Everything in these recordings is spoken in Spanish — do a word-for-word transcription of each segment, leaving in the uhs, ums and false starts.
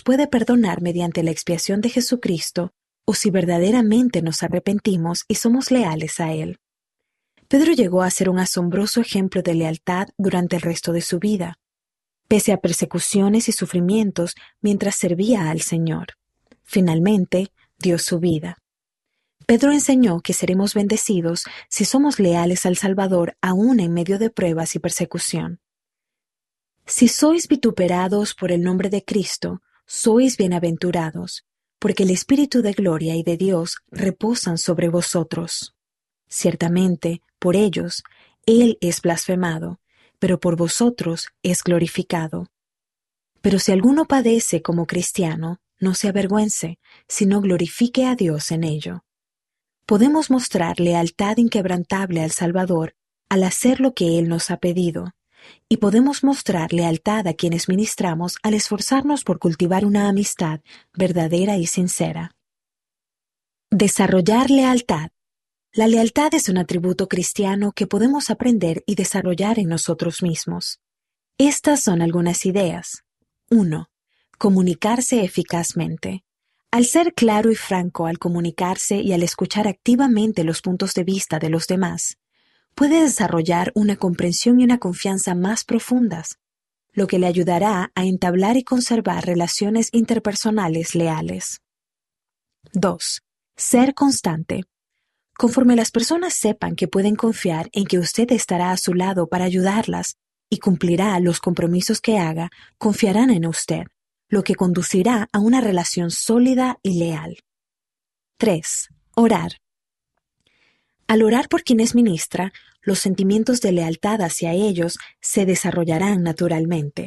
puede perdonar mediante la expiación de Jesucristo, o si verdaderamente nos arrepentimos y somos leales a Él. Pedro llegó a ser un asombroso ejemplo de lealtad durante el resto de su vida, pese a persecuciones y sufrimientos mientras servía al Señor. Finalmente, dio su vida. Pedro enseñó que seremos bendecidos si somos leales al Salvador aún en medio de pruebas y persecución. Si sois vituperados por el nombre de Cristo, sois bienaventurados, porque el Espíritu de gloria y de Dios reposan sobre vosotros. Ciertamente, por ellos, Él es blasfemado, pero por vosotros es glorificado. Pero si alguno padece como cristiano, no se avergüence, sino glorifique a Dios en ello. Podemos mostrar lealtad inquebrantable al Salvador al hacer lo que Él nos ha pedido, y podemos mostrar lealtad a quienes ministramos al esforzarnos por cultivar una amistad verdadera y sincera. Desarrollar lealtad. La lealtad es un atributo cristiano que podemos aprender y desarrollar en nosotros mismos. Estas son algunas ideas. uno. Comunicarse eficazmente. Al ser claro y franco al comunicarse y al escuchar activamente los puntos de vista de los demás, puede desarrollar una comprensión y una confianza más profundas, lo que le ayudará a entablar y conservar relaciones interpersonales leales. dos. Ser constante. Conforme las personas sepan que pueden confiar en que usted estará a su lado para ayudarlas y cumplirá los compromisos que haga, confiarán en usted, lo que conducirá a una relación sólida y leal. tres. Orar. Al orar por quienes ministra, los sentimientos de lealtad hacia ellos se desarrollarán naturalmente.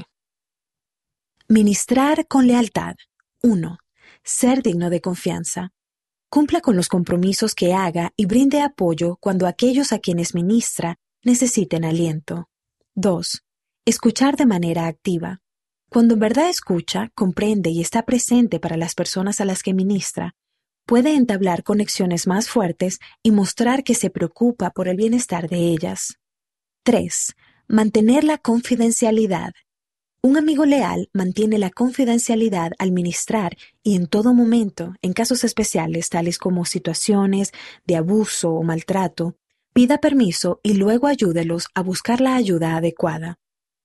Ministrar con lealtad. uno. Ser digno de confianza. Cumpla con los compromisos que haga y brinde apoyo cuando aquellos a quienes ministra necesiten aliento. dos. Escuchar de manera activa. Cuando en verdad escucha, comprende y está presente para las personas a las que ministra, puede entablar conexiones más fuertes y mostrar que se preocupa por el bienestar de ellas. tres. Mantener la confidencialidad. Un amigo leal mantiene la confidencialidad al ministrar y en todo momento, en casos especiales tales como situaciones de abuso o maltrato, pida permiso y luego ayúdelos a buscar la ayuda adecuada.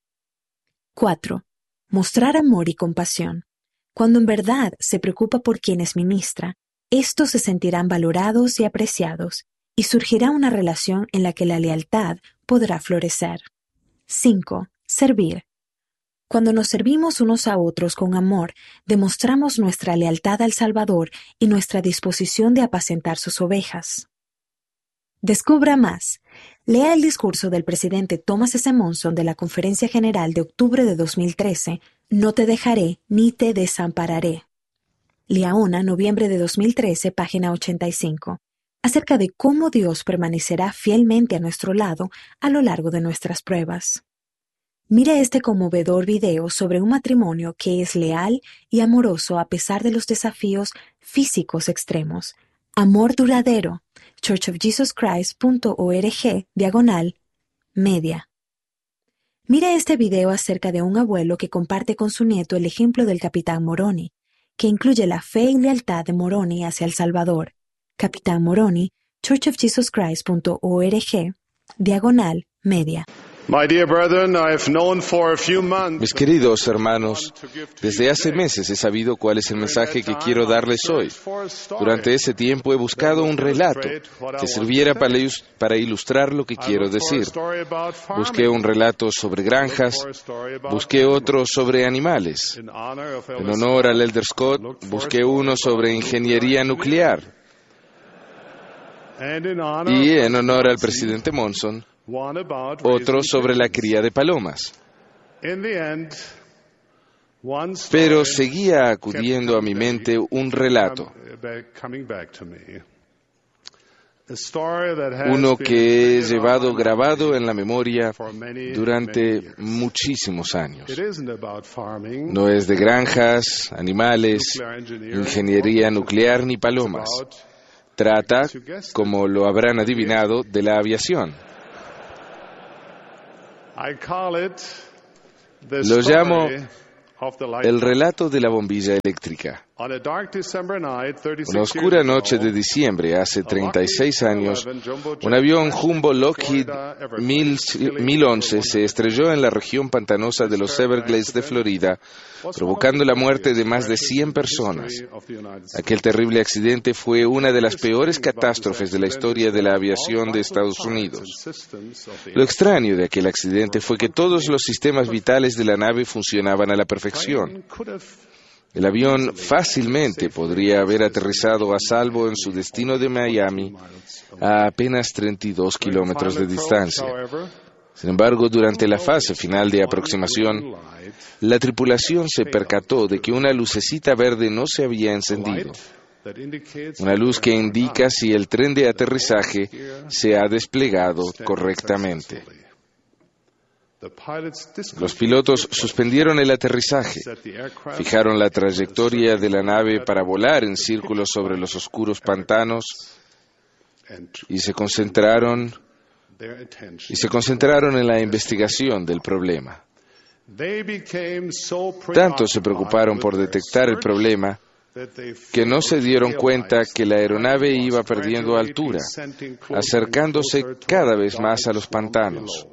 cuatro. Mostrar amor y compasión. Cuando en verdad se preocupa por quienes ministra, estos se sentirán valorados y apreciados, y surgirá una relación en la que la lealtad podrá florecer. cinco. Servir. Cuando nos servimos unos a otros con amor, demostramos nuestra lealtad al Salvador y nuestra disposición de apacentar sus ovejas. Descubra más. Lea el discurso del presidente Thomas S. Monson de la Conferencia General de octubre de dos mil trece, No te dejaré ni te desampararé. Liaona, noviembre de dos mil trece, página ochenta y cinco, acerca de cómo Dios permanecerá fielmente a nuestro lado a lo largo de nuestras pruebas. Mire este conmovedor video sobre un matrimonio que es leal y amoroso a pesar de los desafíos físicos extremos. Amor duradero. church of jesus christ punto org, diagonal, media. Mire este video acerca de un abuelo que comparte con su nieto el ejemplo del Capitán Moroni, que incluye la fe y lealtad de Moroni hacia El Salvador. Capitán Moroni, church of jesus christ punto org, diagonal, media. Mis queridos hermanos, desde hace meses he sabido cuál es el mensaje que quiero darles hoy. Durante ese tiempo he buscado un relato que sirviera para ilustrar lo que quiero decir. Busqué un relato sobre granjas, busqué otro sobre animales. En honor al Elder Scott, busqué uno sobre ingeniería nuclear. Y en honor al presidente Monson, otro sobre la cría de palomas. Pero seguía acudiendo a mi mente un relato, uno que he llevado grabado en la memoria durante muchísimos años. No es de granjas, animales, ingeniería nuclear ni palomas. Trata, como lo habrán adivinado, de la aviación. Lo llamo El relato de la bombilla eléctrica. Una oscura noche de diciembre, hace treinta y seis años, un avión Jumbo Lockheed mil once se estrelló en la región pantanosa de los Everglades de Florida, provocando la muerte de más de cien personas. Aquel terrible accidente fue una de las peores catástrofes de la historia de la aviación de Estados Unidos. Lo extraño de aquel accidente fue que todos los sistemas vitales de la nave funcionaban a la perfección. El avión fácilmente podría haber aterrizado a salvo en su destino de Miami a apenas treinta y dos kilómetros de distancia. Sin embargo, durante la fase final de aproximación, la tripulación se percató de que una lucecita verde no se había encendido. Una luz que indica si el tren de aterrizaje se ha desplegado correctamente. Los pilotos suspendieron el aterrizaje, fijaron la trayectoria de la nave para volar en círculos sobre los oscuros pantanos y se concentraron y se concentraron en la investigación del problema. Tanto se preocuparon por detectar el problema que no se dieron cuenta que la aeronave iba perdiendo altura, acercándose cada vez más a los pantanos.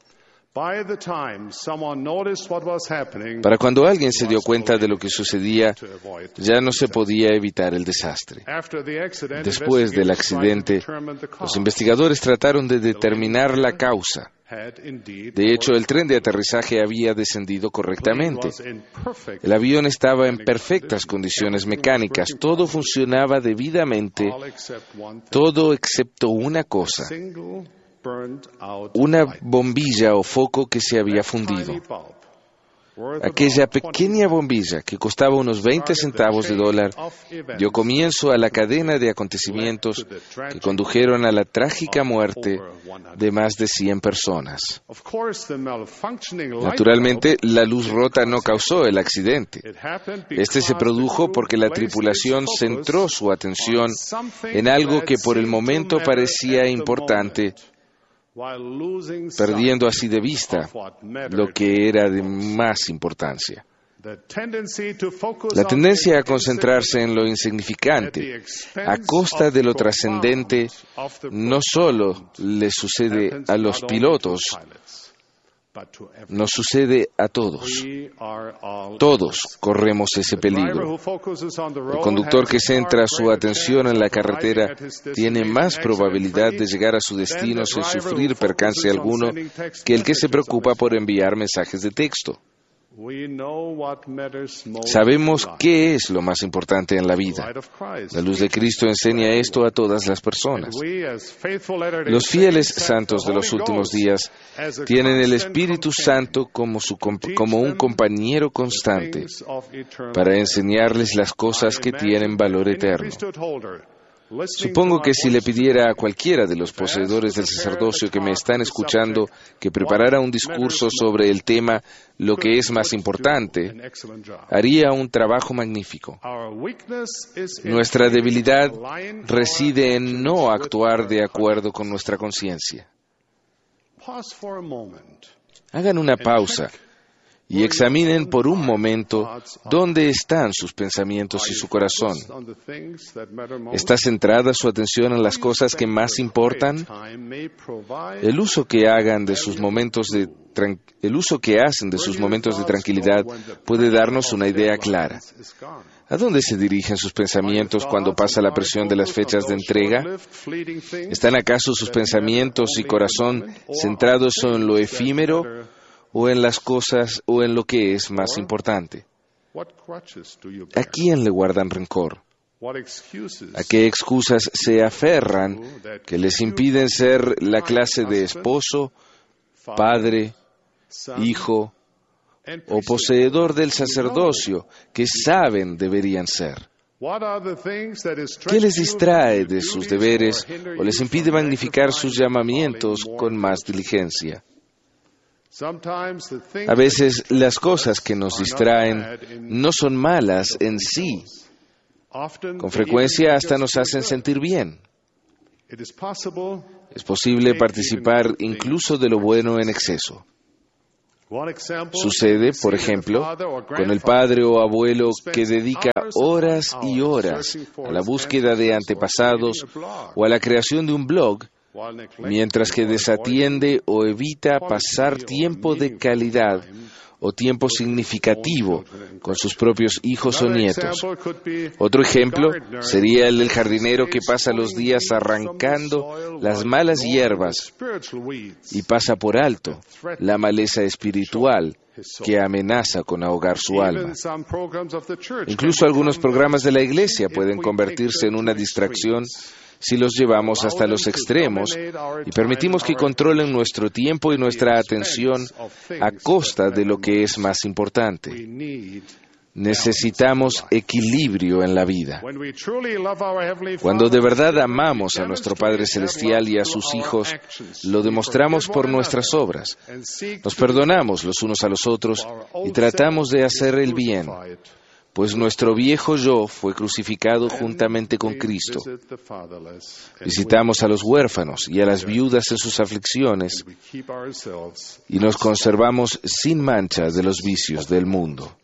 Para cuando alguien se dio cuenta de lo que sucedía, ya no se podía evitar el desastre. Después del accidente, los investigadores trataron de determinar la causa. De hecho, el tren de aterrizaje había descendido correctamente. El avión estaba en perfectas condiciones mecánicas, todo funcionaba debidamente, todo excepto una cosa. Una bombilla o foco que se había fundido. Aquella pequeña bombilla, que costaba unos veinte centavos de dólar, dio comienzo a la cadena de acontecimientos que condujeron a la trágica muerte de más de cien personas. Naturalmente, la luz rota no causó el accidente. Este se produjo porque la tripulación centró su atención en algo que por el momento parecía importante, perdiendo así de vista lo que era de más importancia. La tendencia a concentrarse en lo insignificante a costa de lo trascendente no solo le sucede a los pilotos, nos sucede a todos. Todos corremos ese peligro. El conductor que centra su atención en la carretera tiene más probabilidad de llegar a su destino sin sufrir percance alguno que el que se preocupa por enviar mensajes de texto. Sabemos qué es lo más importante en la vida. La luz de Cristo enseña esto a todas las personas. Los fieles santos de los últimos días tienen el Espíritu Santo como, su, como un compañero constante para enseñarles las cosas que tienen valor eterno. Supongo que si le pidiera a cualquiera de los poseedores del sacerdocio que me están escuchando que preparara un discurso sobre el tema lo que es más importante, haría un trabajo magnífico. Nuestra debilidad reside en no actuar de acuerdo con nuestra conciencia. Hagan una pausa y examinen por un momento dónde están sus pensamientos y su corazón. ¿Está centrada su atención en las cosas que más importan? El uso que hagan de sus momentos de tran- el uso que hacen de sus momentos de tranquilidad puede darnos una idea clara. ¿A dónde se dirigen sus pensamientos cuando pasa la presión de las fechas de entrega? ¿Están acaso sus pensamientos y corazón centrados en lo efímero o en las cosas o en lo que es más importante? ¿A quién le guardan rencor? ¿A qué excusas se aferran que les impiden ser la clase de esposo, padre, hijo o poseedor del sacerdocio que saben deberían ser? ¿Qué les distrae de sus deberes o les impide magnificar sus llamamientos con más diligencia? A veces las cosas que nos distraen no son malas en sí. Con frecuencia hasta nos hacen sentir bien. Es posible participar incluso de lo bueno en exceso. Sucede, por ejemplo, con el padre o abuelo que dedica horas y horas a la búsqueda de antepasados o a la creación de un blog, mientras que desatiende o evita pasar tiempo de calidad o tiempo significativo con sus propios hijos o nietos. Otro ejemplo sería el del jardinero que pasa los días arrancando las malas hierbas y pasa por alto la maleza espiritual que amenaza con ahogar su alma. Incluso algunos programas de la iglesia pueden convertirse en una distracción si los llevamos hasta los extremos y permitimos que controlen nuestro tiempo y nuestra atención a costa de lo que es más importante. Necesitamos equilibrio en la vida. Cuando de verdad amamos a nuestro Padre Celestial y a sus hijos, lo demostramos por nuestras obras. Nos perdonamos los unos a los otros y tratamos de hacer el bien, pues nuestro viejo yo fue crucificado juntamente con Cristo. Visitamos a los huérfanos y a las viudas en sus aflicciones y nos conservamos sin mancha de los vicios del mundo.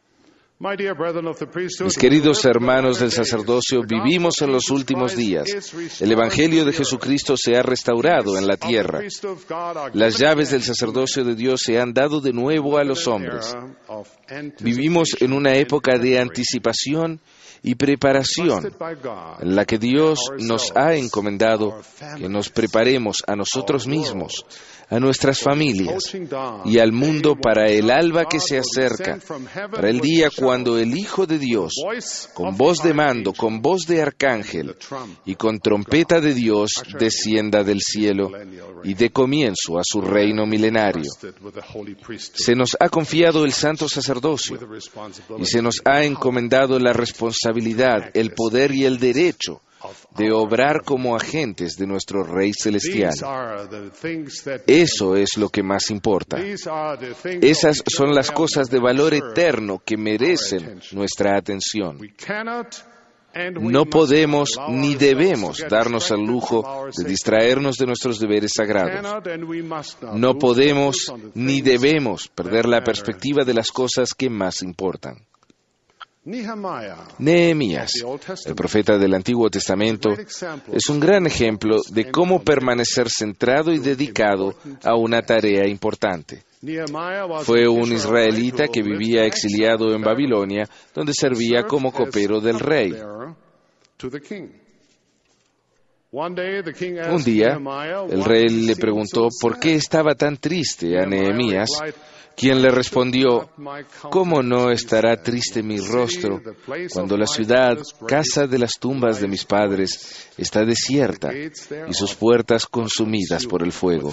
Mis queridos hermanos del sacerdocio, vivimos en los últimos días. El Evangelio de Jesucristo se ha restaurado en la tierra. Las llaves del sacerdocio de Dios se han dado de nuevo a los hombres. Vivimos en una época de anticipación y preparación, en la que Dios nos ha encomendado que nos preparemos a nosotros mismos, a nuestras familias y al mundo para el alba que se acerca, para el día cuando el Hijo de Dios, con voz de mando, con voz de arcángel y con trompeta de Dios, descienda del cielo y dé comienzo a su reino milenario. Se nos ha confiado el santo sacerdocio y se nos ha encomendado la responsabilidad, el poder y el derecho de obrar como agentes de nuestro Rey Celestial. Eso es lo que más importa. Esas son las cosas de valor eterno que merecen nuestra atención. No podemos ni debemos darnos el lujo de distraernos de nuestros deberes sagrados. No podemos ni debemos perder la perspectiva de las cosas que más importan. Nehemías, el profeta del Antiguo Testamento, es un gran ejemplo de cómo permanecer centrado y dedicado a una tarea importante. Fue un israelita que vivía exiliado en Babilonia, donde servía como copero del rey. Un día, el rey le preguntó por qué estaba tan triste a Nehemías, quien le respondió: ¿cómo no estará triste mi rostro cuando la ciudad, casa de las tumbas de mis padres, está desierta y sus puertas consumidas por el fuego?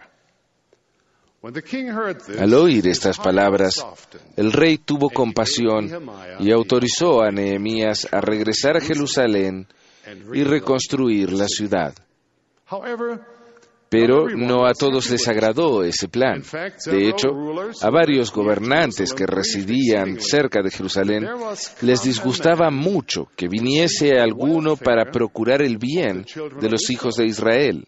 Al oír estas palabras, el rey tuvo compasión y autorizó a Nehemías a regresar a Jerusalén y reconstruir la ciudad. Pero no a todos les agradó ese plan. De hecho, a varios gobernantes que residían cerca de Jerusalén les disgustaba mucho que viniese alguno para procurar el bien de los hijos de Israel.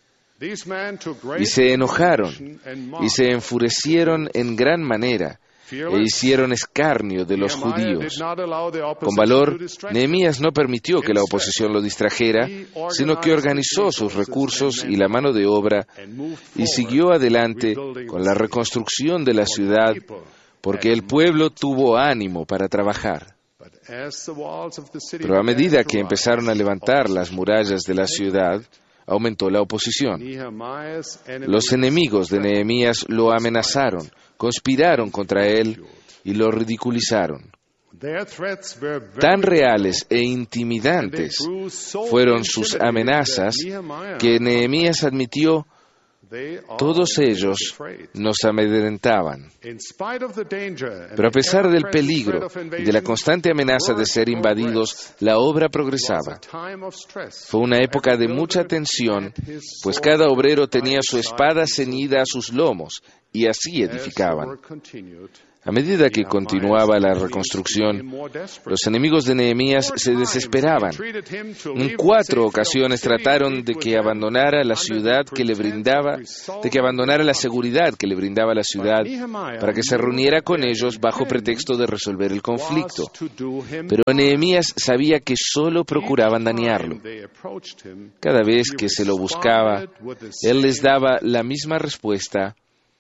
Y se enojaron y se enfurecieron en gran manera e hicieron escarnio de los judíos. Con valor, Nehemías no permitió que la oposición lo distrajera, sino que organizó sus recursos y la mano de obra y siguió adelante con la reconstrucción de la ciudad, porque el pueblo tuvo ánimo para trabajar. Pero a medida que empezaron a levantar las murallas de la ciudad, aumentó la oposición. Los enemigos de Nehemías lo amenazaron, conspiraron contra él y lo ridiculizaron. Tan reales e intimidantes fueron sus amenazas que Nehemías admitió: todos ellos nos amedrentaban. Pero a pesar del peligro y de la constante amenaza de ser invadidos, la obra progresaba. Fue una época de mucha tensión, pues cada obrero tenía su espada ceñida a sus lomos, y así edificaban. A medida que continuaba la reconstrucción, los enemigos de Nehemías se desesperaban. En cuatro ocasiones trataron de que abandonara la ciudad que le brindaba, de que abandonara la seguridad que le brindaba la ciudad, para que se reuniera con ellos bajo pretexto de resolver el conflicto. Pero Nehemías sabía que solo procuraban dañarlo. Cada vez que se lo buscaba, él les daba la misma respuesta: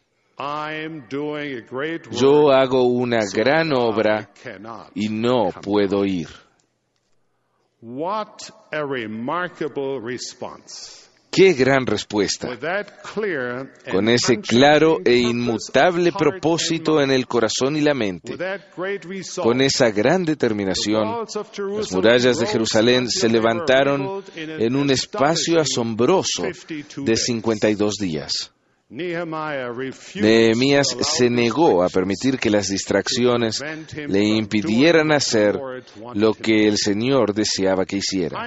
yo hago una gran obra y no puedo ir. ¡Qué gran respuesta! Con ese claro e inmutable propósito en el corazón y la mente, con esa gran determinación, las murallas de Jerusalén se levantaron en un espacio asombroso de cincuenta y dos días. Nehemías se negó a permitir que las distracciones le impidieran hacer lo que el Señor deseaba que hiciera.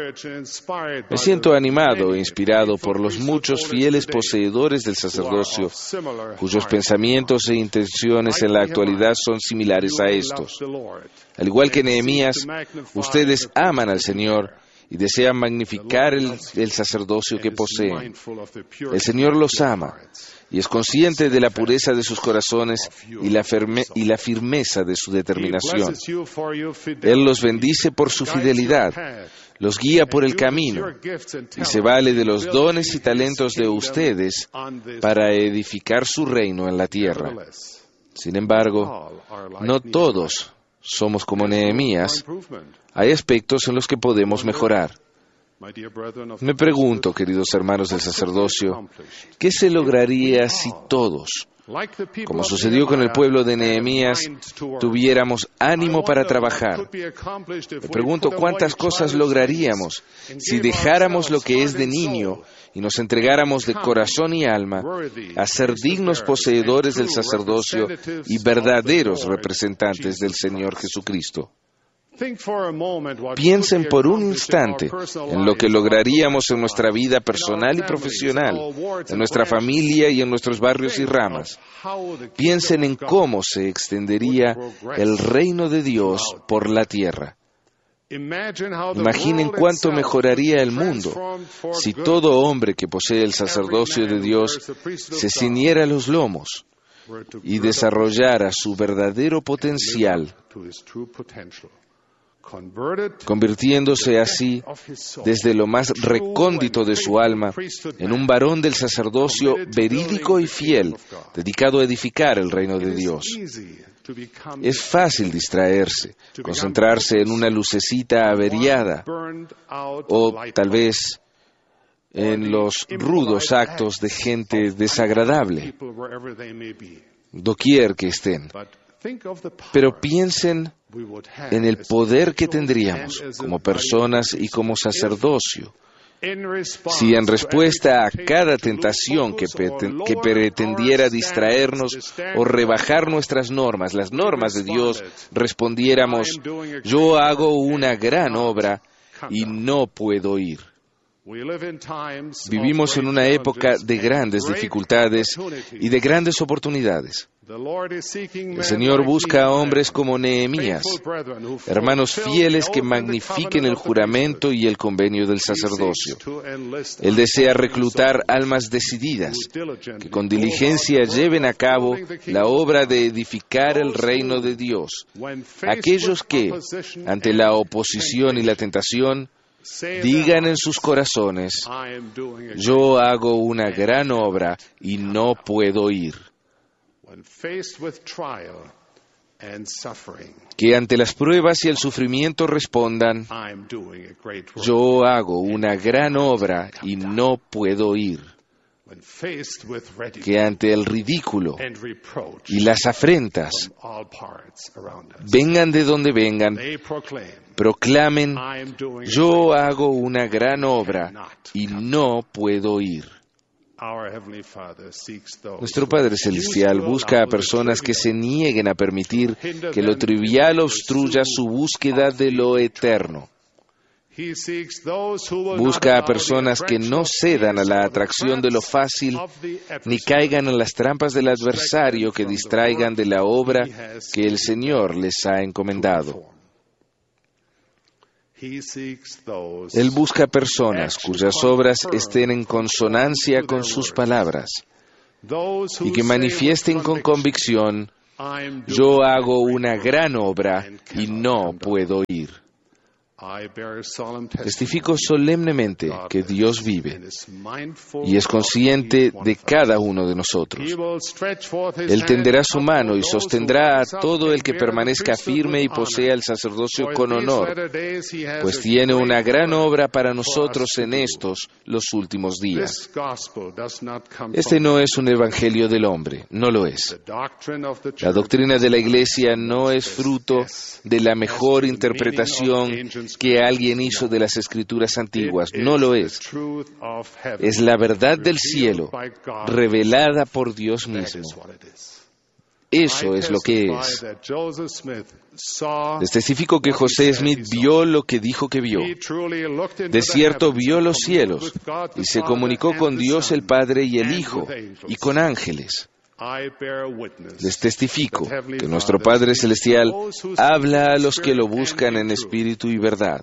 Me siento animado e inspirado por los muchos fieles poseedores del sacerdocio, cuyos pensamientos e intenciones en la actualidad son similares a estos. Al igual que Nehemías, ustedes aman al Señor y desean magnificar el, el sacerdocio que poseen. El Señor los ama y es consciente de la pureza de sus corazones y la, firme, y la firmeza de su determinación. Él los bendice por su fidelidad, los guía por el camino y se vale de los dones y talentos de ustedes para edificar su reino en la tierra. Sin embargo, no todos somos como Nehemías. Hay aspectos en los que podemos mejorar. Me pregunto, queridos hermanos del sacerdocio, ¿qué se lograría si todos, como sucedió con el pueblo de Nehemías, tuviéramos ánimo para trabajar? Me pregunto cuántas cosas lograríamos si dejáramos lo que es de niño y nos entregáramos de corazón y alma a ser dignos poseedores del sacerdocio y verdaderos representantes del Señor Jesucristo. Piensen por un instante en lo que lograríamos en nuestra vida personal y profesional, en nuestra familia y en nuestros barrios y ramas. Piensen en cómo se extendería el reino de Dios por la tierra. Imaginen cuánto mejoraría el mundo si todo hombre que posee el sacerdocio de Dios se ciñera los lomos y desarrollara su verdadero potencial, convirtiéndose así desde lo más recóndito de su alma en un varón del sacerdocio verídico y fiel, dedicado a edificar el reino de Dios. Es fácil distraerse, concentrarse en una lucecita averiada o tal vez en los rudos actos de gente desagradable, doquier que estén. Pero piensen en el poder que tendríamos como personas y como sacerdocio si en respuesta a cada tentación que, que pretendiera distraernos o rebajar nuestras normas, las normas de Dios, respondiéramos: yo hago una gran obra y no puedo ir. Vivimos en una época de grandes dificultades y de grandes oportunidades. El Señor busca a hombres como Nehemías, hermanos fieles que magnifiquen el juramento y el convenio del sacerdocio. Él desea reclutar almas decididas, que con diligencia lleven a cabo la obra de edificar el reino de Dios. Aquellos que, ante la oposición y la tentación, digan en sus corazones: yo hago una gran obra y no puedo ir. Que ante las pruebas y el sufrimiento respondan: yo hago una gran obra y no puedo ir. Que ante el ridículo y las afrentas, vengan de donde vengan, proclamen: yo hago una gran obra y no puedo ir. Nuestro Padre Celestial busca a personas que se nieguen a permitir que lo trivial obstruya su búsqueda de lo eterno. Busca a personas que no cedan a la atracción de lo fácil, ni caigan en las trampas del adversario que distraigan de la obra que el Señor les ha encomendado. Él busca personas cuyas obras estén en consonancia con sus palabras y que manifiesten con convicción: yo hago una gran obra y no puedo ir. Testifico solemnemente que Dios vive y es consciente de cada uno de nosotros. Él tenderá su mano y sostendrá a todo el que permanezca firme y posea el sacerdocio con honor, pues tiene una gran obra para nosotros en estos, los últimos días. Este no es un evangelio del hombre, no lo es. La doctrina de la Iglesia no es fruto de la mejor interpretación que alguien hizo de las Escrituras antiguas, no lo es. Es la verdad del cielo, revelada por Dios mismo. Eso es lo que es. Les testifico que José Smith vio lo que dijo que vio. De cierto vio los cielos y se comunicó con Dios el Padre y el Hijo y con ángeles. Les testifico que nuestro Padre Celestial habla a los que lo buscan en espíritu y verdad.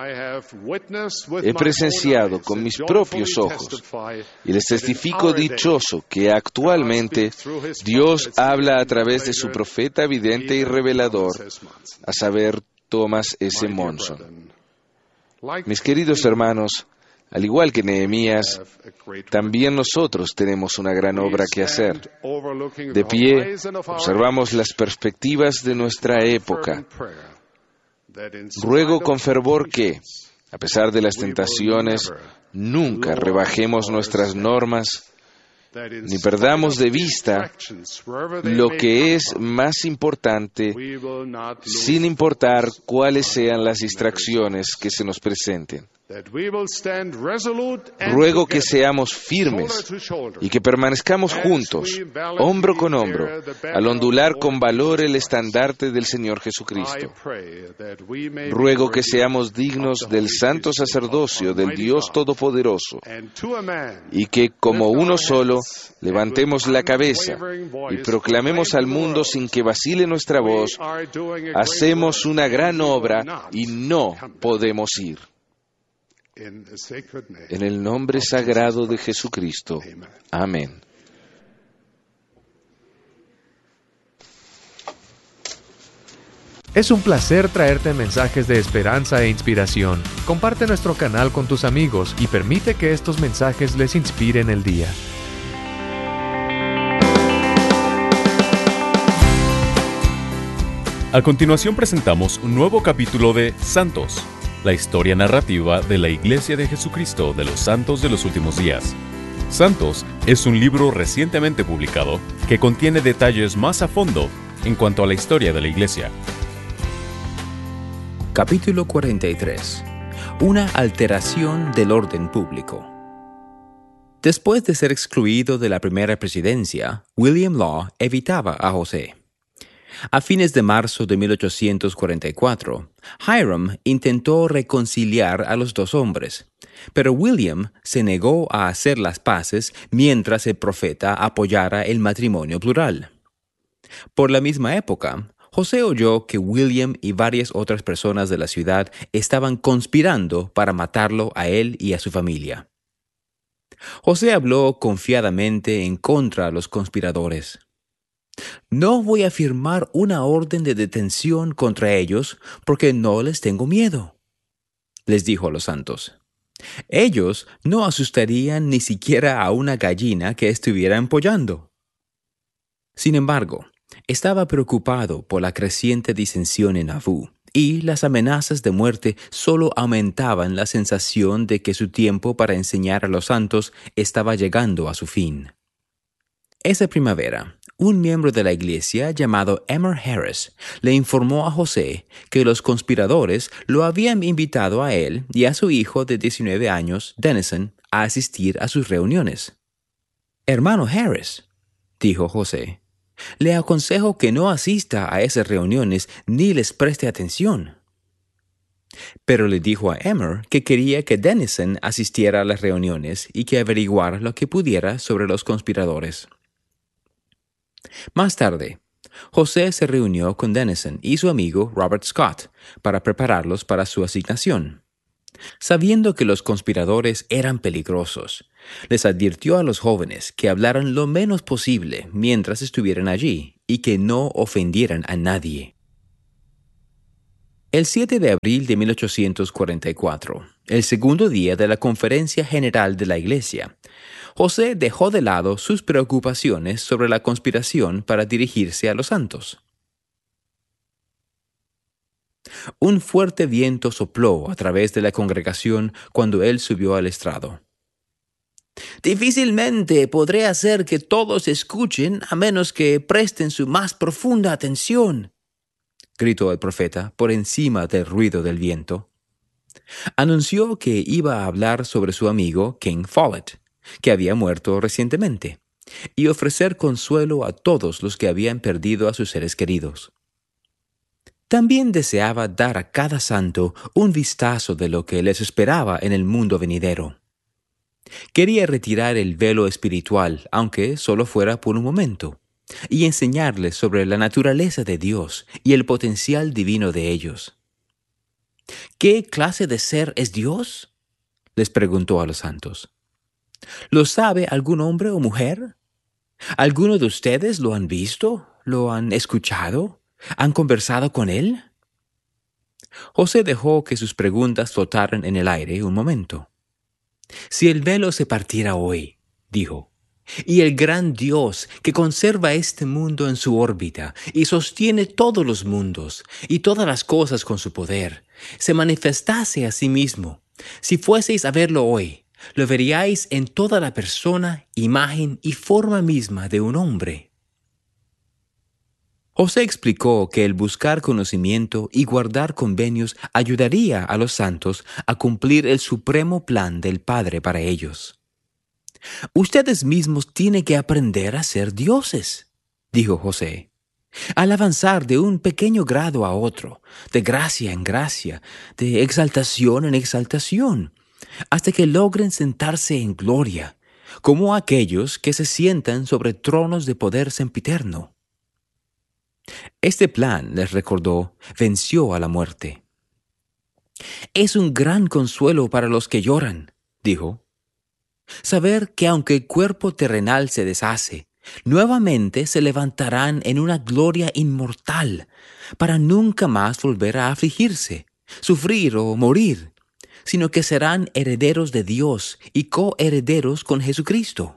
He presenciado con mis propios ojos y les testifico dichoso que actualmente Dios habla a través de su profeta vidente y revelador, a saber, Thomas S. Monson. Mis queridos hermanos, al igual que Nehemías, también nosotros tenemos una gran obra que hacer. De pie, observamos las perspectivas de nuestra época. Ruego con fervor que, a pesar de las tentaciones, nunca rebajemos nuestras normas, ni perdamos de vista lo que es más importante, sin importar cuáles sean las distracciones que se nos presenten. Ruego que seamos firmes y que permanezcamos juntos, hombro con hombro, al ondular con valor el estandarte del Señor Jesucristo. Ruego que seamos dignos del santo sacerdocio del Dios Todopoderoso y que, como uno solo, levantemos la cabeza y proclamemos al mundo sin que vacile nuestra voz: hacemos una gran obra y no podemos ir. En el nombre sagrado de Jesucristo. Amén. Es un placer traerte mensajes de esperanza e inspiración. Comparte nuestro canal con tus amigos y permite que estos mensajes les inspiren el día. A continuación presentamos un nuevo capítulo de Santos, la historia narrativa de la Iglesia de Jesucristo de los Santos de los Últimos Días. Santos es un libro recientemente publicado que contiene detalles más a fondo en cuanto a la historia de la Iglesia. Capítulo cuarenta y tres. Una alteración del orden público. Después de ser excluido de la primera presidencia, William Law evitaba a José. A fines de marzo de mil ochocientos cuarenta y cuatro, Hiram intentó reconciliar a los dos hombres, pero William se negó a hacer las paces mientras el profeta apoyara el matrimonio plural. Por la misma época, José oyó que William y varias otras personas de la ciudad estaban conspirando para matarlo a él y a su familia. José habló confiadamente en contra de los conspiradores. No voy a firmar una orden de detención contra ellos porque no les tengo miedo, les dijo a los santos. Ellos no asustarían ni siquiera a una gallina que estuviera empollando. Sin embargo, estaba preocupado por la creciente disensión en Nauvoo, y las amenazas de muerte solo aumentaban la sensación de que su tiempo para enseñar a los santos estaba llegando a su fin. Esa primavera, un miembro de la iglesia llamado Emmer Harris le informó a José que los conspiradores lo habían invitado a él y a su hijo de diecinueve años, Denison, a asistir a sus reuniones. «Hermano Harris», dijo José, «le aconsejo que no asista a esas reuniones ni les preste atención». pero le dijo a Emmer que quería que Denison asistiera a las reuniones y que averiguara lo que pudiera sobre los conspiradores. Más tarde, José se reunió con Denison y su amigo Robert Scott para prepararlos para su asignación. Sabiendo que los conspiradores eran peligrosos, les advirtió a los jóvenes que hablaran lo menos posible mientras estuvieran allí y que no ofendieran a nadie. El siete de abril de mil ochocientos cuarenta y cuatro, el segundo día de la Conferencia General de la Iglesia, José dejó de lado sus preocupaciones sobre la conspiración para dirigirse a los santos. Un fuerte viento sopló a través de la congregación cuando él subió al estrado. «Difícilmente podré hacer que todos escuchen a menos que presten su más profunda atención», gritó el profeta por encima del ruido del viento. Anunció que iba a hablar sobre su amigo King Follett, que había muerto recientemente, y ofrecer consuelo a todos los que habían perdido a sus seres queridos. También deseaba dar a cada santo un vistazo de lo que les esperaba en el mundo venidero. Quería retirar el velo espiritual, aunque solo fuera por un momento, y enseñarles sobre la naturaleza de Dios y el potencial divino de ellos. ¿Qué clase de ser es Dios?, les preguntó a los santos. ¿Lo sabe algún hombre o mujer? ¿Alguno de ustedes lo han visto? ¿Lo han escuchado? ¿Han conversado con él? José dejó que sus preguntas flotaran en el aire un momento. Si el velo se partiera hoy, dijo, y el gran Dios que conserva este mundo en su órbita y sostiene todos los mundos y todas las cosas con su poder, se manifestase a sí mismo, si fueseis a verlo hoy, lo veríais en toda la persona, imagen y forma misma de un hombre. José explicó que el buscar conocimiento y guardar convenios ayudaría a los santos a cumplir el supremo plan del Padre para ellos. «Ustedes mismos tienen que aprender a ser dioses», dijo José. «Al avanzar de un pequeño grado a otro, de gracia en gracia, de exaltación en exaltación, hasta que logren sentarse en gloria, como aquellos que se sientan sobre tronos de poder sempiterno». Este plan, les recordó, venció a la muerte. «Es un gran consuelo para los que lloran», dijo, «saber que aunque el cuerpo terrenal se deshace, nuevamente se levantarán en una gloria inmortal, para nunca más volver a afligirse, sufrir o morir, sino que serán herederos de Dios y coherederos con Jesucristo».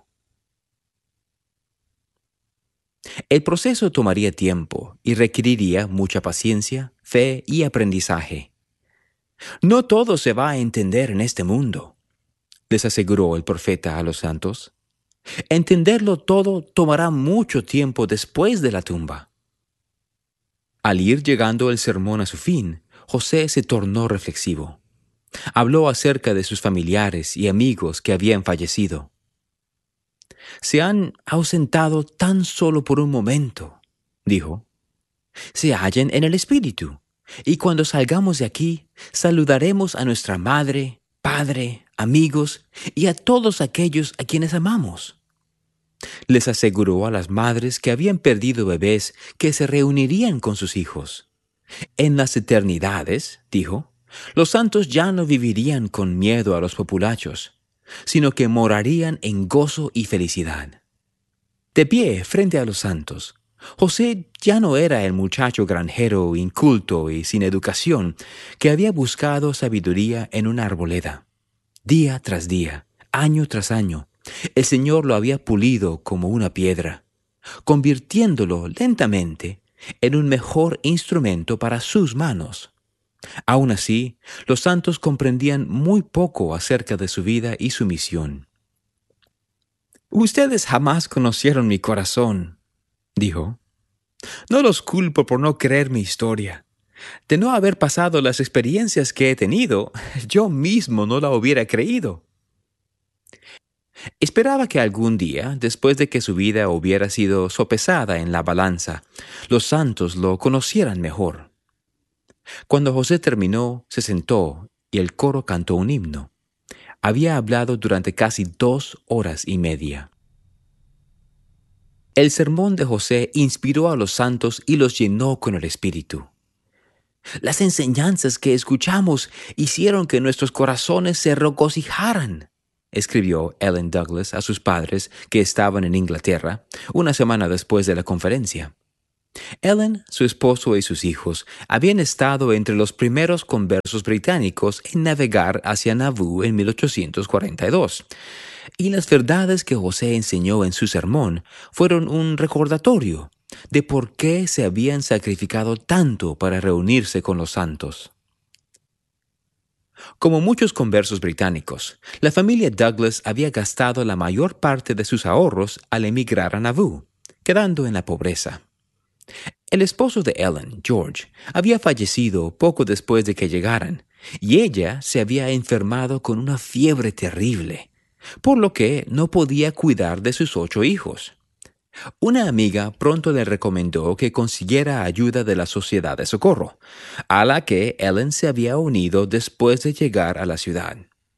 El proceso tomaría tiempo y requeriría mucha paciencia, fe y aprendizaje. «No todo se va a entender en este mundo», les aseguró el profeta a los santos. «Entenderlo todo tomará mucho tiempo después de la tumba». Al ir llegando el sermón a su fin, José se tornó reflexivo. Habló acerca de sus familiares y amigos que habían fallecido. «Se han ausentado tan solo por un momento», dijo. «Se hallan en el Espíritu, y cuando salgamos de aquí, saludaremos a nuestra madre, padre, amigos y a todos aquellos a quienes amamos». Les aseguró a las madres que habían perdido bebés que se reunirían con sus hijos. «En las eternidades», dijo, «los santos ya no vivirían con miedo a los populachos, sino que morarían en gozo y felicidad». De pie frente a los santos, José ya no era el muchacho granjero, inculto y sin educación, que había buscado sabiduría en una arboleda. Día tras día, año tras año, el Señor lo había pulido como una piedra, convirtiéndolo lentamente en un mejor instrumento para sus manos. Aún así, los santos comprendían muy poco acerca de su vida y su misión. «Ustedes jamás conocieron mi corazón», dijo. «No los culpo por no creer mi historia. De no haber pasado las experiencias que he tenido, yo mismo no la hubiera creído». Esperaba que algún día, después de que su vida hubiera sido sopesada en la balanza, los santos lo conocieran mejor. Cuando José terminó, se sentó y el coro cantó un himno. Había hablado durante casi dos horas y media. El sermón de José inspiró a los santos y los llenó con el Espíritu. Las enseñanzas que escuchamos hicieron que nuestros corazones se regocijaran, escribió Ellen Douglas a sus padres que estaban en Inglaterra una semana después de la conferencia. Ellen, su esposo y sus hijos habían estado entre los primeros conversos británicos en navegar hacia Nauvoo en mil ochocientos cuarenta y dos, y las verdades que José enseñó en su sermón fueron un recordatorio de por qué se habían sacrificado tanto para reunirse con los santos. Como muchos conversos británicos, la familia Douglas había gastado la mayor parte de sus ahorros al emigrar a Nauvoo, quedando en la pobreza. El esposo de Ellen, George, había fallecido poco después de que llegaran, y ella se había enfermado con una fiebre terrible, por lo que no podía cuidar de sus ocho hijos. Una amiga pronto le recomendó que consiguiera ayuda de la Sociedad de Socorro, a la que Ellen se había unido después de llegar a la ciudad.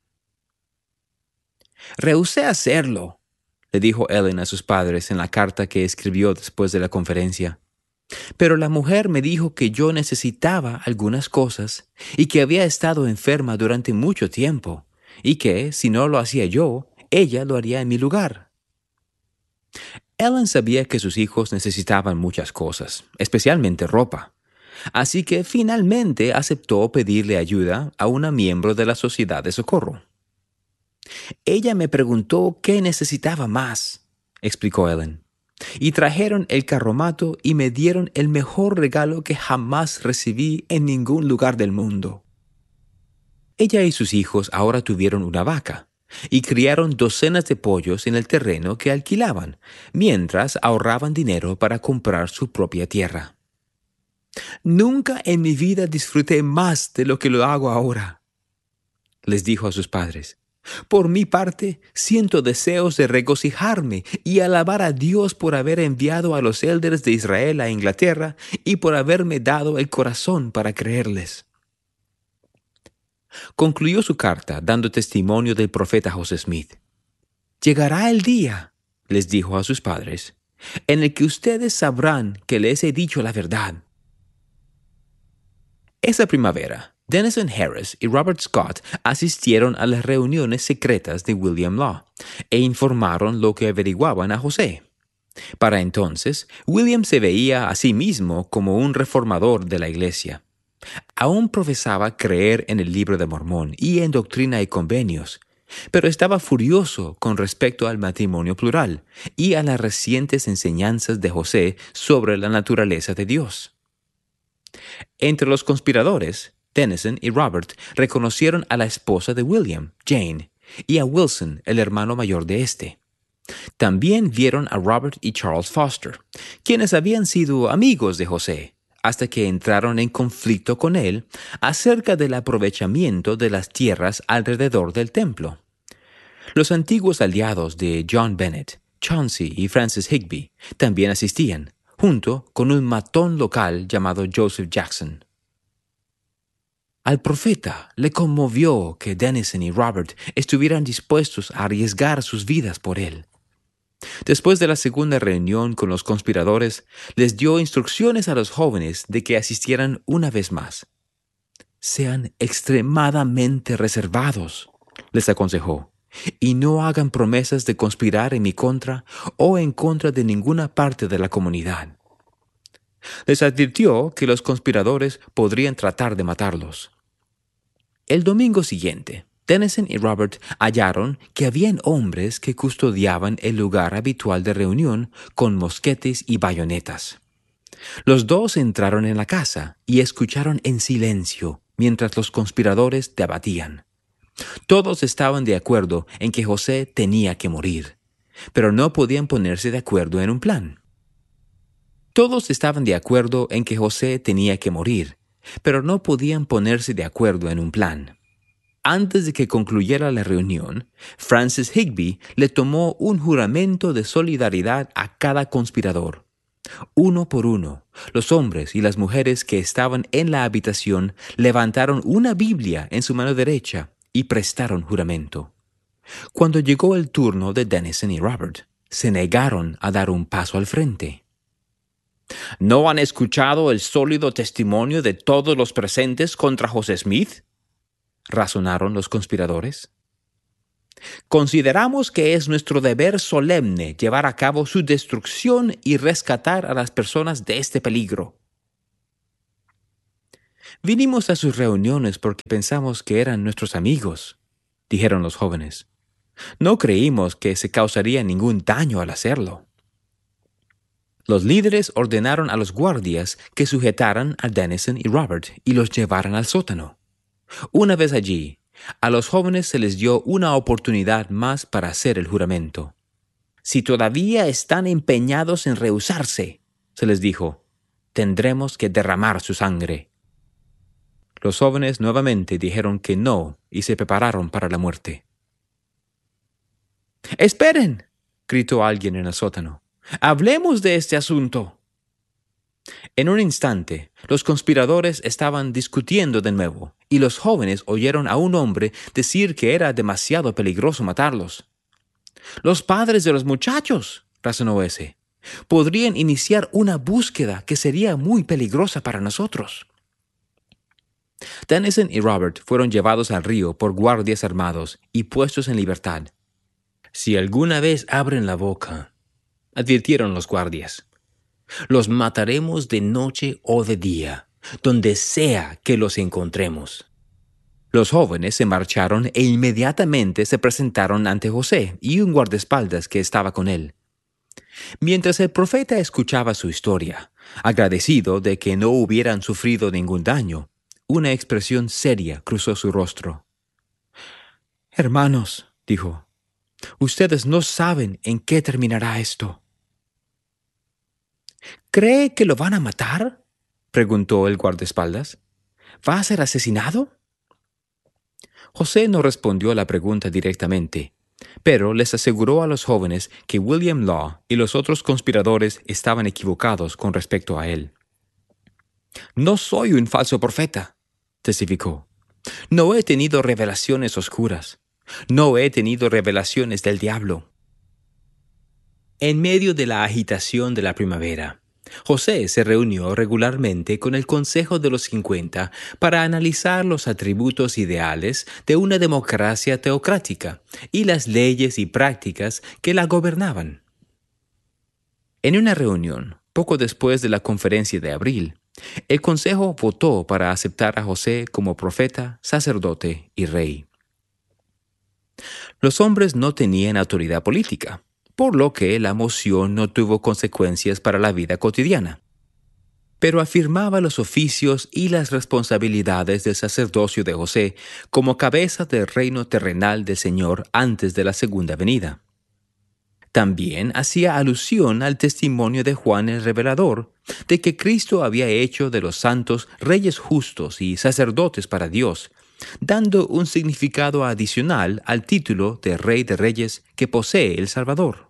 «Rehusé hacerlo», le dijo Ellen a sus padres en la carta que escribió después de la conferencia. «Pero la mujer me dijo que yo necesitaba algunas cosas y que había estado enferma durante mucho tiempo, y que, si no lo hacía yo, ella lo haría en mi lugar». Ellen sabía que sus hijos necesitaban muchas cosas, especialmente ropa. Así que finalmente aceptó pedirle ayuda a una miembro de la Sociedad de Socorro. «Ella me preguntó qué necesitaba más», explicó Ellen, «y trajeron el carromato y me dieron el mejor regalo que jamás recibí en ningún lugar del mundo». Ella y sus hijos ahora tuvieron una vaca y criaron docenas de pollos en el terreno que alquilaban, mientras ahorraban dinero para comprar su propia tierra. «Nunca en mi vida disfruté más de lo que lo hago ahora», les dijo a sus padres. «Por mi parte, siento deseos de regocijarme y alabar a Dios por haber enviado a los élderes de Israel a Inglaterra y por haberme dado el corazón para creerles». Concluyó su carta dando testimonio del profeta José Smith. «Llegará el día», les dijo a sus padres, «en el que ustedes sabrán que les he dicho la verdad». Esa primavera, Denison Harris y Robert Scott asistieron a las reuniones secretas de William Law e informaron lo que averiguaban a José. Para entonces, William se veía a sí mismo como un reformador de la iglesia. Aún profesaba creer en el Libro de Mormón y en Doctrina y Convenios, pero estaba furioso con respecto al matrimonio plural y a las recientes enseñanzas de José sobre la naturaleza de Dios. Entre los conspiradores, Denison y Robert reconocieron a la esposa de William, Jane, y a Wilson, el hermano mayor de éste. También vieron a Robert y Charles Foster, quienes habían sido amigos de José, hasta que entraron en conflicto con él acerca del aprovechamiento de las tierras alrededor del templo. Los antiguos aliados de John Bennett, Chauncey y Francis Higbee también asistían, junto con un matón local llamado Joseph Jackson. Al profeta le conmovió que Denison y Robert estuvieran dispuestos a arriesgar sus vidas por él. Después de la segunda reunión con los conspiradores, les dio instrucciones a los jóvenes de que asistieran una vez más. «Sean extremadamente reservados», les aconsejó, «y no hagan promesas de conspirar en mi contra o en contra de ninguna parte de la comunidad». Les advirtió que los conspiradores podrían tratar de matarlos. El domingo siguiente, Denison y Robert hallaron que habían hombres que custodiaban el lugar habitual de reunión con mosquetes y bayonetas. Los dos entraron en la casa y escucharon en silencio mientras los conspiradores debatían. Todos estaban de acuerdo en que José tenía que morir, pero no podían ponerse de acuerdo en un plan. Todos estaban de acuerdo en que José tenía que morir, pero no podían ponerse de acuerdo en un plan. Antes de que concluyera la reunión, Francis Higbee le tomó un juramento de solidaridad a cada conspirador. Uno por uno, los hombres y las mujeres que estaban en la habitación levantaron una Biblia en su mano derecha y prestaron juramento. Cuando llegó el turno de Denison y Robert, se negaron a dar un paso al frente. ¿No han escuchado el sólido testimonio de todos los presentes contra José Smith?, razonaron los conspiradores. Consideramos que es nuestro deber solemne llevar a cabo su destrucción y rescatar a las personas de este peligro. Vinimos a sus reuniones porque pensamos que eran nuestros amigos, dijeron los jóvenes. No creímos que se causaría ningún daño al hacerlo. Los líderes ordenaron a los guardias que sujetaran a Denison y Robert y los llevaran al sótano. Una vez allí, a los jóvenes se les dio una oportunidad más para hacer el juramento. Si todavía están empeñados en rehusarse, se les dijo, tendremos que derramar su sangre. Los jóvenes nuevamente dijeron que no y se prepararon para la muerte. ¡Esperen!, gritó alguien en el sótano. ¡Hablemos de este asunto! En un instante, los conspiradores estaban discutiendo de nuevo, y los jóvenes oyeron a un hombre decir que era demasiado peligroso matarlos. «Los padres de los muchachos», razonó ese, «podrían iniciar una búsqueda que sería muy peligrosa para nosotros». Denison y Robert fueron llevados al río por guardias armados y puestos en libertad. «Si alguna vez abren la boca», advirtieron los guardias, «los mataremos de noche o de día, donde sea que los encontremos». Los jóvenes se marcharon e inmediatamente se presentaron ante José y un guardaespaldas que estaba con él. Mientras el profeta escuchaba su historia, agradecido de que no hubieran sufrido ningún daño, una expresión seria cruzó su rostro. «Hermanos», dijo, «ustedes no saben en qué terminará esto». «¿Cree que lo van a matar?», preguntó el guardaespaldas. «¿Va a ser asesinado?». José no respondió a la pregunta directamente, pero les aseguró a los jóvenes que William Law y los otros conspiradores estaban equivocados con respecto a él. «No soy un falso profeta», testificó. «No he tenido revelaciones oscuras. No he tenido revelaciones del diablo». En medio de la agitación de la primavera, José se reunió regularmente con el Consejo de los Cincuenta para analizar los atributos ideales de una democracia teocrática y las leyes y prácticas que la gobernaban. En una reunión, poco después de la conferencia de abril, el Consejo votó para aceptar a José como profeta, sacerdote y rey. Los hombres no tenían autoridad política, por lo que la moción no tuvo consecuencias para la vida cotidiana. Pero afirmaba los oficios y las responsabilidades del sacerdocio de José como cabeza del reino terrenal del Señor antes de la segunda venida. También hacía alusión al testimonio de Juan el Revelador de que Cristo había hecho de los santos reyes justos y sacerdotes para Dios, dando un significado adicional al título de Rey de Reyes que posee el Salvador.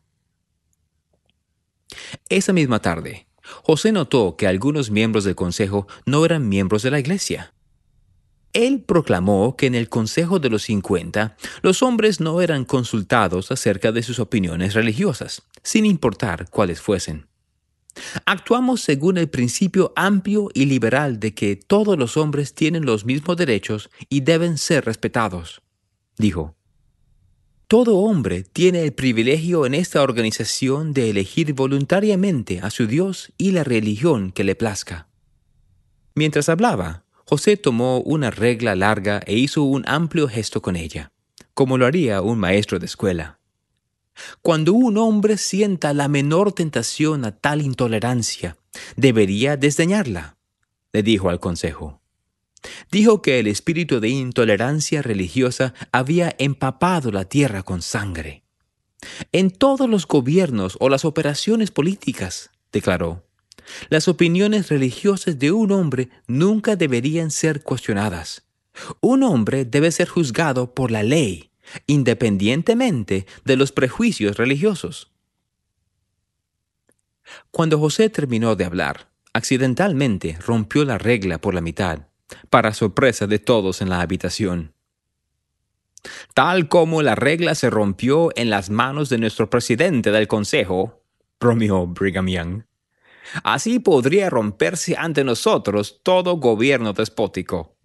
Esa misma tarde, José notó que algunos miembros del consejo no eran miembros de la iglesia. Él proclamó que en el Consejo de los Cincuenta los hombres no eran consultados acerca de sus opiniones religiosas, sin importar cuáles fuesen. Actuamos según el principio amplio y liberal de que todos los hombres tienen los mismos derechos y deben ser respetados, dijo. Todo hombre tiene el privilegio en esta organización de elegir voluntariamente a su Dios y la religión que le plazca. Mientras hablaba, José tomó una regla larga e hizo un amplio gesto con ella, como lo haría un maestro de escuela. Cuando un hombre sienta la menor tentación a tal intolerancia, debería desdeñarla, le dijo al consejo. Dijo que el espíritu de intolerancia religiosa había empapado la tierra con sangre. En todos los gobiernos o las operaciones políticas, declaró, las opiniones religiosas de un hombre nunca deberían ser cuestionadas. Un hombre debe ser juzgado por la ley, independientemente de los prejuicios religiosos. Cuando José terminó de hablar, accidentalmente rompió la regla por la mitad, para sorpresa de todos en la habitación. Tal como la regla se rompió en las manos de nuestro presidente del consejo, bromeó Brigham Young, así podría romperse ante nosotros todo gobierno despótico.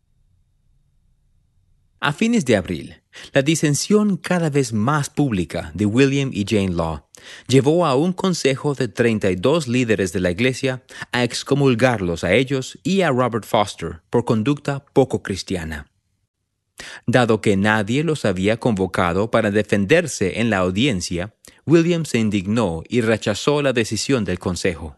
A fines de abril, la disensión cada vez más pública de William y Jane Law llevó a un consejo de treinta y dos líderes de la iglesia a excomulgarlos a ellos y a Robert Foster por conducta poco cristiana. Dado que nadie los había convocado para defenderse en la audiencia, William se indignó y rechazó la decisión del consejo.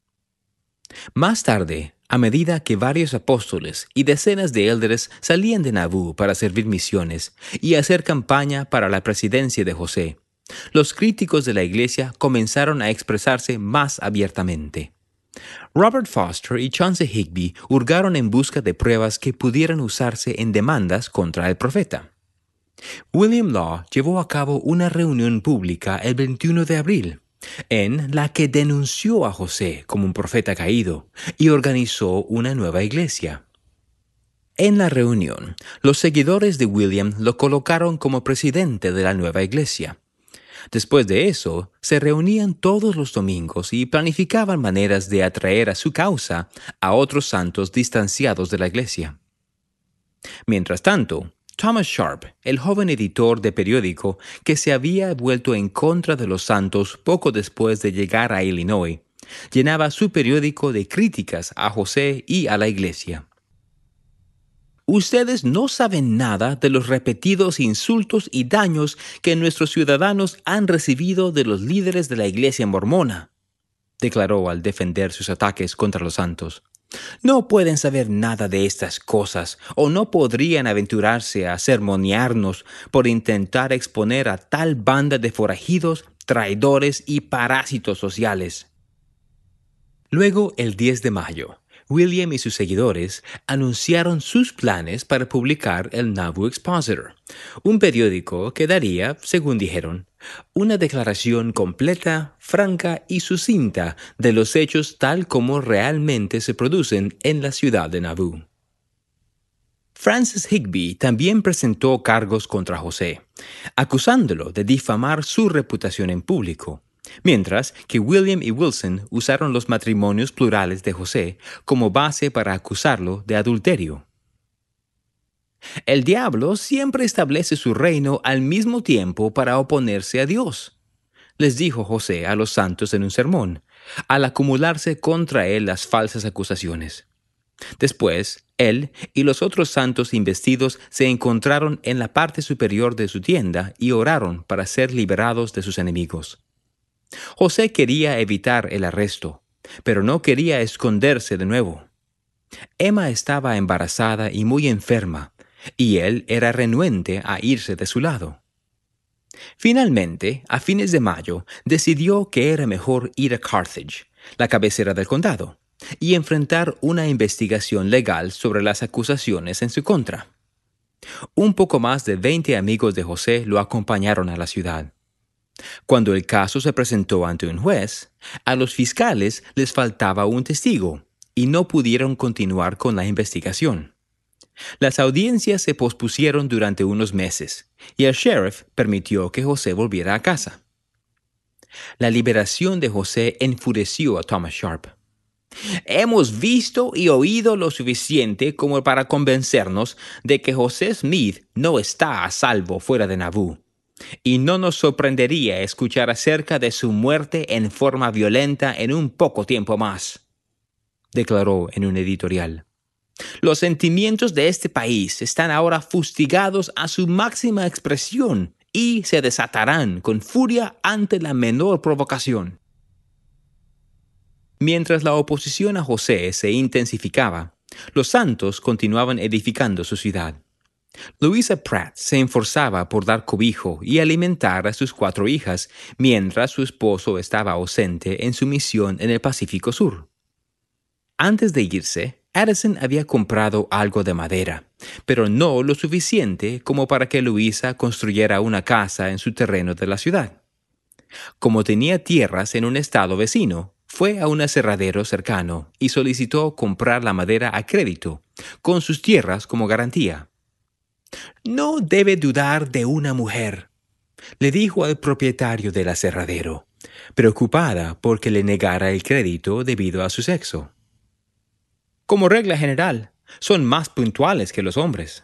Más tarde, a medida que varios apóstoles y decenas de élderes salían de Nauvoo para servir misiones y hacer campaña para la presidencia de José, los críticos de la iglesia comenzaron a expresarse más abiertamente. Robert Foster y Chauncey Higbee hurgaron en busca de pruebas que pudieran usarse en demandas contra el profeta. William Law llevó a cabo una reunión pública el veintiuno de abril, en la que denunció a José como un profeta caído y organizó una nueva iglesia. En la reunión, los seguidores de William lo colocaron como presidente de la nueva iglesia. Después de eso, se reunían todos los domingos y planificaban maneras de atraer a su causa a otros santos distanciados de la iglesia. Mientras tanto, Thomas Sharp, el joven editor de periódico que se había vuelto en contra de los santos poco después de llegar a Illinois, llenaba su periódico de críticas a José y a la iglesia. Ustedes no saben nada de los repetidos insultos y daños que nuestros ciudadanos han recibido de los líderes de la iglesia mormona, declaró al defender sus ataques contra los santos. No pueden saber nada de estas cosas o no podrían aventurarse a sermonearnos por intentar exponer a tal banda de forajidos, traidores y parásitos sociales. Luego, el diez de mayo, William y sus seguidores anunciaron sus planes para publicar el Nauvoo Expositor, un periódico que daría, según dijeron, una declaración completa, franca y sucinta de los hechos tal como realmente se producen en la ciudad de Nauvoo. Francis Higbee también presentó cargos contra José, acusándolo de difamar su reputación en público, mientras que William y Wilson usaron los matrimonios plurales de José como base para acusarlo de adulterio. El diablo siempre establece su reino al mismo tiempo para oponerse a Dios, les dijo José a los santos en un sermón, al acumularse contra él las falsas acusaciones. Después, él y los otros santos investidos se encontraron en la parte superior de su tienda y oraron para ser liberados de sus enemigos. José quería evitar el arresto, pero no quería esconderse de nuevo. Emma estaba embarazada y muy enferma, y él era renuente a irse de su lado. Finalmente, a fines de mayo, decidió que era mejor ir a Carthage, la cabecera del condado, y enfrentar una investigación legal sobre las acusaciones en su contra. Un poco más de veinte amigos de José lo acompañaron a la ciudad. Cuando el caso se presentó ante un juez, a los fiscales les faltaba un testigo y no pudieron continuar con la investigación. Las audiencias se pospusieron durante unos meses y el sheriff permitió que José volviera a casa. La liberación de José enfureció a Thomas Sharp. Hemos visto y oído lo suficiente como para convencernos de que José Smith no está a salvo fuera de Nauvoo. Y no nos sorprendería escuchar acerca de su muerte en forma violenta en un poco tiempo más, declaró en un editorial. Los sentimientos de este país están ahora fustigados a su máxima expresión y se desatarán con furia ante la menor provocación. Mientras la oposición a José se intensificaba, los santos continuaban edificando su ciudad. Louisa Pratt se esforzaba por dar cobijo y alimentar a sus cuatro hijas, mientras su esposo estaba ausente en su misión en el Pacífico Sur. Antes de irse, Addison había comprado algo de madera, pero no lo suficiente como para que Louisa construyera una casa en su terreno de la ciudad. Como tenía tierras en un estado vecino, fue a un aserradero cercano y solicitó comprar la madera a crédito, con sus tierras como garantía. «No debe dudar de una mujer», le dijo al propietario del aserradero, preocupada porque le negara el crédito debido a su sexo. «Como regla general, son más puntuales que los hombres».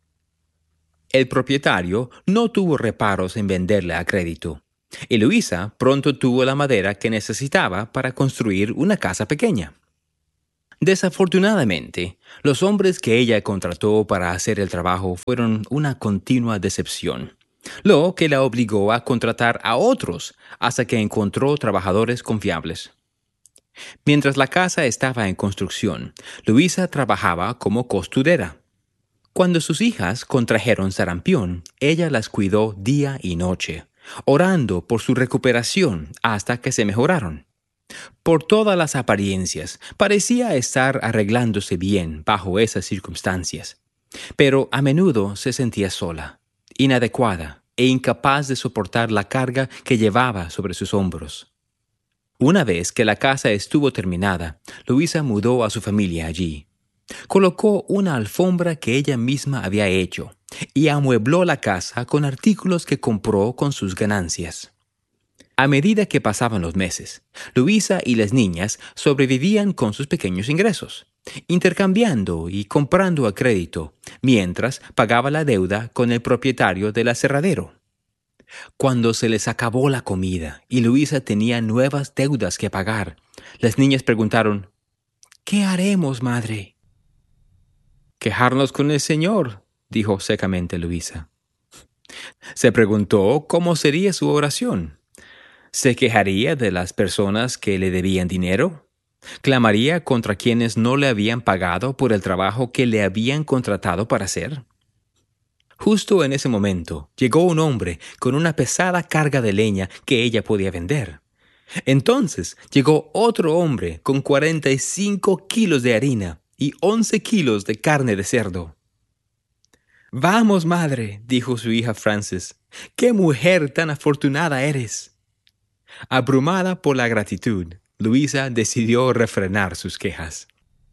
El propietario no tuvo reparos en venderle a crédito, y Luisa pronto tuvo la madera que necesitaba para construir una casa pequeña. Desafortunadamente, los hombres que ella contrató para hacer el trabajo fueron una continua decepción, lo que la obligó a contratar a otros hasta que encontró trabajadores confiables. Mientras la casa estaba en construcción, Luisa trabajaba como costurera. Cuando sus hijas contrajeron sarampión, ella las cuidó día y noche, orando por su recuperación hasta que se mejoraron. Por todas las apariencias, parecía estar arreglándose bien bajo esas circunstancias, pero a menudo se sentía sola, inadecuada e incapaz de soportar la carga que llevaba sobre sus hombros. Una vez que la casa estuvo terminada, Luisa mudó a su familia allí. Colocó una alfombra que ella misma había hecho y amuebló la casa con artículos que compró con sus ganancias. A medida que pasaban los meses, Luisa y las niñas sobrevivían con sus pequeños ingresos, intercambiando y comprando a crédito, mientras pagaba la deuda con el propietario del aserradero. Cuando se les acabó la comida y Luisa tenía nuevas deudas que pagar, las niñas preguntaron: «¿Qué haremos, madre?» «Quejarnos con el Señor», dijo secamente Luisa. Se preguntó cómo sería su oración. ¿Se quejaría de las personas que le debían dinero? ¿Clamaría contra quienes no le habían pagado por el trabajo que le habían contratado para hacer? Justo en ese momento, llegó un hombre con una pesada carga de leña que ella podía vender. Entonces llegó otro hombre con cuarenta y cinco kilos de harina y once kilos de carne de cerdo. «Vamos, madre», dijo su hija Frances, «¡qué mujer tan afortunada eres!». Abrumada por la gratitud, Luisa decidió refrenar sus quejas.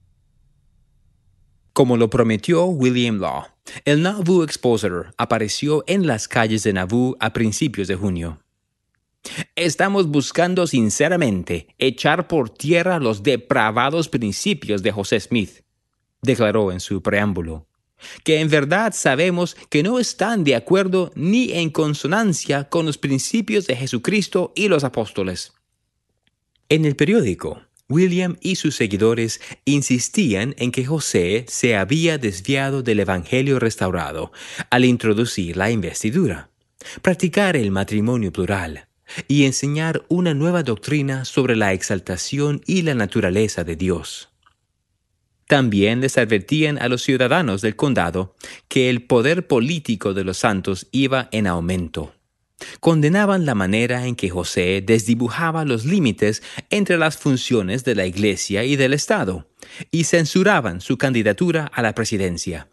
Como lo prometió William Law, el Nauvoo Expositor apareció en las calles de Nauvoo a principios de junio. «Estamos buscando sinceramente echar por tierra los depravados principios de José Smith», declaró en su preámbulo, «que en verdad sabemos que no están de acuerdo ni en consonancia con los principios de Jesucristo y los apóstoles». En el periódico, William y sus seguidores insistían en que José se había desviado del Evangelio restaurado al introducir la investidura, practicar el matrimonio plural y enseñar una nueva doctrina sobre la exaltación y la naturaleza de Dios. También les advertían a los ciudadanos del condado que el poder político de los santos iba en aumento. Condenaban la manera en que José desdibujaba los límites entre las funciones de la Iglesia y del Estado, y censuraban su candidatura a la presidencia.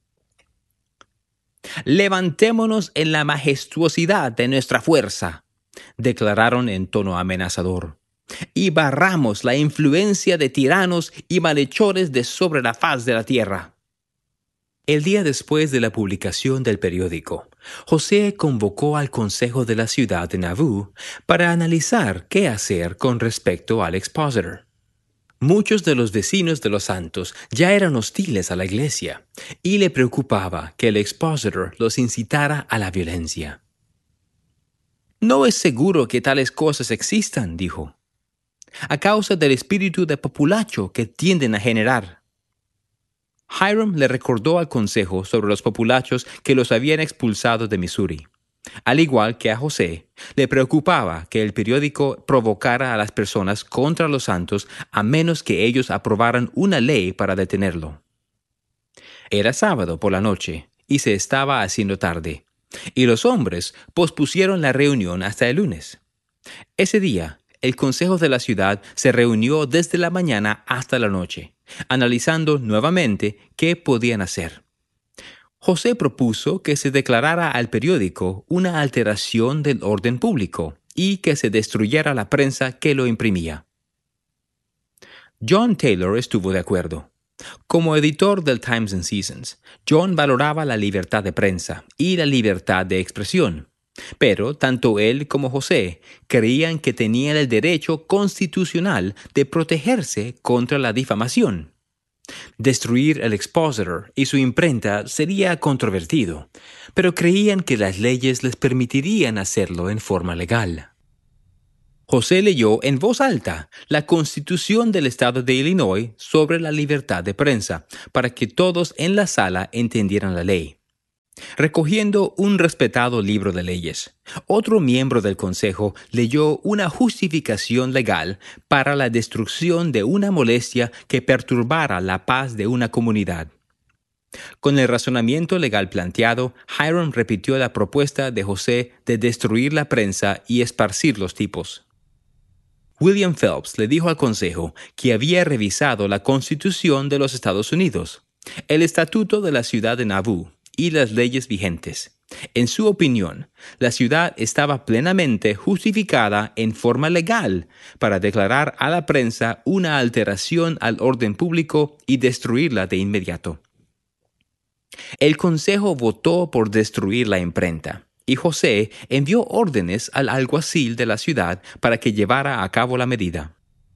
«Levantémonos en la majestuosidad de nuestra fuerza», declararon en tono amenazador, «y barramos la influencia de tiranos y malhechores de sobre la faz de la tierra». El día después de la publicación del periódico, José convocó al consejo de la ciudad de Nauvoo para analizar qué hacer con respecto al Expositor. Muchos de los vecinos de los santos ya eran hostiles a la iglesia y le preocupaba que el Expositor los incitara a la violencia. «No es seguro que tales cosas existan», dijo, «a causa del espíritu de populacho que tienden a generar». Hiram le recordó al consejo sobre los populachos que los habían expulsado de Missouri. Al igual que a José, le preocupaba que el periódico provocara a las personas contra los santos a menos que ellos aprobaran una ley para detenerlo. Era sábado por la noche y se estaba haciendo tarde, y los hombres pospusieron la reunión hasta el lunes. Ese día, el consejo de la ciudad se reunió desde la mañana hasta la noche, analizando nuevamente qué podían hacer. José propuso que se declarara al periódico una alteración del orden público y que se destruyera la prensa que lo imprimía. John Taylor estuvo de acuerdo. Como editor del Times and Seasons, John valoraba la libertad de prensa y la libertad de expresión. Pero tanto él como José creían que tenían el derecho constitucional de protegerse contra la difamación. Destruir el Expositor y su imprenta sería controvertido, pero creían que las leyes les permitirían hacerlo en forma legal. José leyó en voz alta la Constitución del Estado de Illinois sobre la libertad de prensa, para que todos en la sala entendieran la ley. Recogiendo un respetado libro de leyes, otro miembro del consejo leyó una justificación legal para la destrucción de una molestia que perturbara la paz de una comunidad. Con el razonamiento legal planteado, Hiram repitió la propuesta de José de destruir la prensa y esparcir los tipos. William Phelps le dijo al consejo que había revisado la Constitución de los Estados Unidos, el Estatuto de la Ciudad de Nauvoo y las leyes vigentes. En su opinión, la ciudad estaba plenamente justificada en forma legal para declarar a la prensa una alteración al orden público y destruirla de inmediato. El consejo votó por destruir la imprenta, y José envió órdenes al alguacil de la ciudad para que llevara a cabo la medida.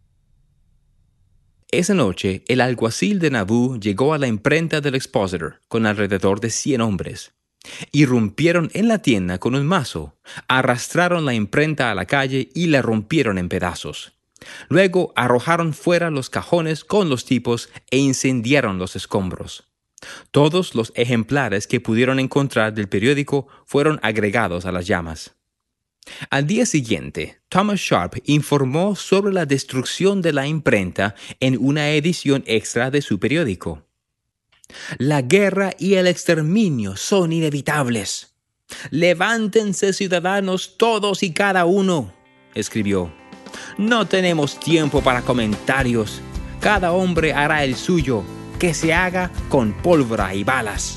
Esa noche, el alguacil de Nauvoo llegó a la imprenta del Expositor con alrededor de cien hombres. Irrumpieron en la tienda con un mazo, arrastraron la imprenta a la calle y la rompieron en pedazos. Luego arrojaron fuera los cajones con los tipos e incendiaron los escombros. Todos los ejemplares que pudieron encontrar del periódico fueron agregados a las llamas. Al día siguiente, Thomas Sharp informó sobre la destrucción de la imprenta en una edición extra de su periódico. La guerra y el exterminio son inevitables. Levántense, ciudadanos, todos y cada uno, escribió. No tenemos tiempo para comentarios. Cada hombre hará el suyo, que se haga con pólvora y balas.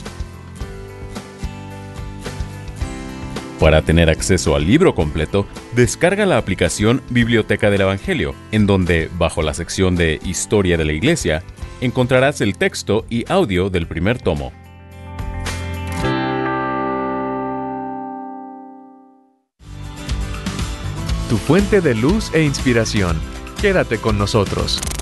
Para tener acceso al libro completo, descarga la aplicación Biblioteca del Evangelio, en donde, bajo la sección de Historia de la Iglesia, encontrarás el texto y audio del primer tomo. Tu fuente de luz e inspiración. Quédate con nosotros.